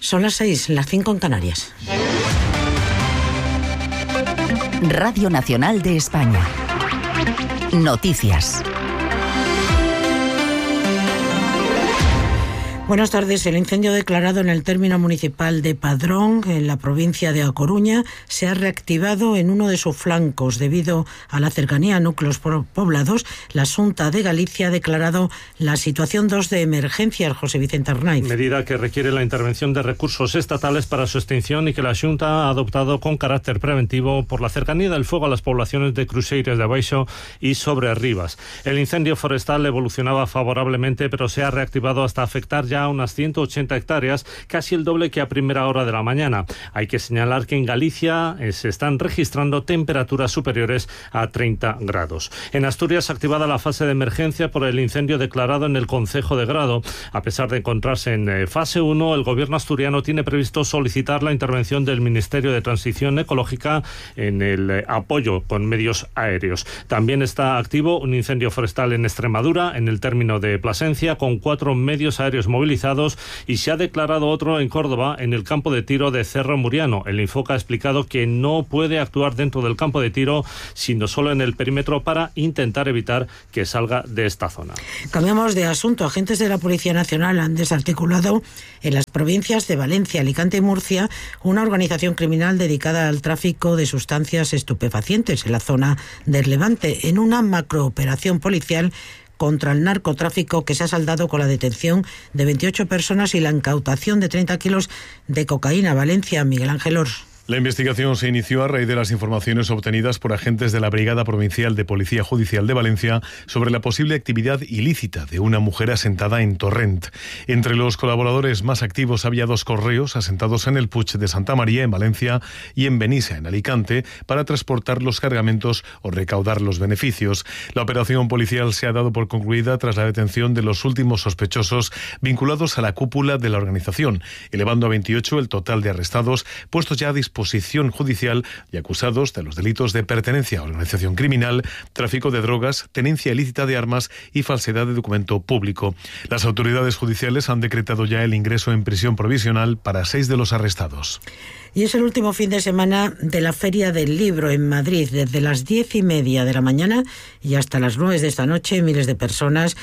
Son las 6, las 5 en Canarias. Radio Nacional de España. Noticias. Buenas tardes. El incendio declarado en el término municipal de Padrón, en la provincia de A Coruña, se ha reactivado en uno de sus flancos. Debido a la cercanía a núcleos poblados, la Xunta de Galicia ha declarado la situación 2 de emergencia. José Vicente Arnaiz. Medida que requiere la intervención de recursos estatales para su extinción y que la Xunta ha adoptado con carácter preventivo por la cercanía del fuego a las poblaciones de Cruceires de Abaixo y Sobrerribas. El incendio forestal evolucionaba favorablemente, pero se ha reactivado hasta afectar ya unas 180 hectáreas, casi el doble que a primera hora de la mañana. Hay que señalar que en Galicia se están registrando temperaturas superiores a 30 grados. En Asturias, activada la fase de emergencia por el incendio declarado en el concejo de Grado. A pesar de encontrarse en fase 1, el gobierno asturiano tiene previsto solicitar la intervención del Ministerio de Transición Ecológica en el apoyo con medios aéreos. También está activo un incendio forestal en Extremadura, en el término de Plasencia, con 4 medios aéreos movilizados, y se ha declarado otro en Córdoba, en el campo de tiro de Cerro Muriano. El Infoca ha explicado que no puede actuar dentro del campo de tiro, sino solo en el perímetro para intentar evitar que salga de esta zona. Cambiamos de asunto. Agentes de la Policía Nacional han desarticulado en las provincias de Valencia, Alicante y Murcia una organización criminal dedicada al tráfico de sustancias estupefacientes en la zona del Levante, en una macrooperación policial contra el narcotráfico que se ha saldado con la detención de 28 personas y la incautación de 30 kilos de cocaína. Valencia, Miguel Ángel Ors. La investigación se inició a raíz de las informaciones obtenidas por agentes de la Brigada Provincial de Policía Judicial de Valencia sobre la posible actividad ilícita de una mujer asentada en Torrent. Entre los colaboradores más activos había 2 correos asentados en el Puig de Santa María, en Valencia, y en Benissa, en Alicante, para transportar los cargamentos o recaudar los beneficios. La operación policial se ha dado por concluida tras la detención de los últimos sospechosos vinculados a la cúpula de la organización, elevando a 28 el total de arrestados, puestos ya a disposición judicial y acusados de los delitos de pertenencia a organización criminal, tráfico de drogas, tenencia ilícita de armas y falsedad de documento público. Las autoridades judiciales han decretado ya el ingreso en prisión provisional para 6 de los arrestados. Y es el último fin de semana de la Feria del Libro en Madrid. Desde las 10:30 de la mañana y hasta las 9 de esta noche, miles de personas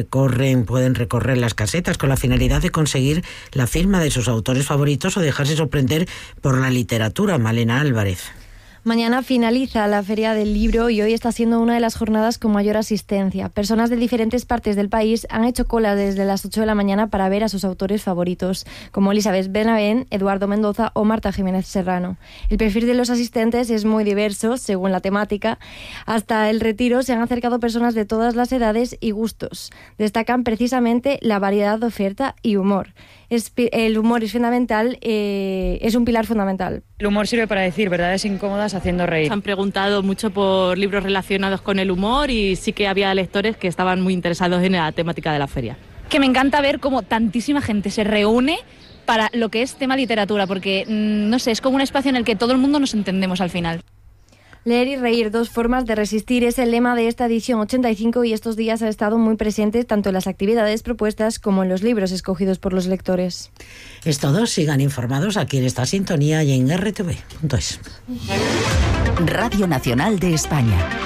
pueden recorrer las casetas con la finalidad de conseguir la firma de sus autores favoritos o dejarse sorprender por la literatura. Malena Álvarez. Mañana finaliza la Feria del Libro y hoy está siendo una de las jornadas con mayor asistencia. Personas de diferentes partes del país han hecho cola desde las 8 de la mañana para ver a sus autores favoritos, como Elizabeth Benavent, Eduardo Mendoza o Marta Jiménez Serrano. El perfil de los asistentes es muy diverso, según la temática. Hasta el retiro se han acercado personas de todas las edades y gustos. Destacan precisamente la variedad de oferta y humor. El humor es fundamental, es un pilar fundamental. El humor sirve para decir verdades incómodas haciendo reír. Se han preguntado mucho por libros relacionados con el humor y sí que había lectores que estaban muy interesados en la temática de la feria. Que me encanta ver cómo tantísima gente se reúne para lo que es tema literatura, porque, no sé, es como un espacio en el que todo el mundo nos entendemos al final. Leer y reír, 2 formas de resistir, es el lema de esta edición 85 y estos días ha estado muy presente tanto en las actividades propuestas como en los libros escogidos por los lectores. Es todo, sigan informados aquí en esta sintonía y en rtv.es. Radio Nacional de España.